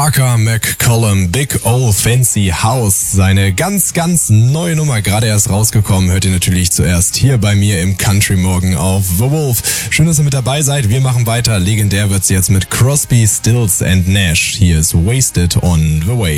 Parker McCollum, Big Ol' Fancy House. Seine ganz, ganz neue Nummer, gerade erst rausgekommen, hört ihr natürlich zuerst hier bei mir im Country Morgen auf The Wolf. Schön, dass ihr mit dabei seid. Wir machen weiter. Legendär wird's jetzt mit Crosby, Stills and Nash. Hier ist Wasted on the Way.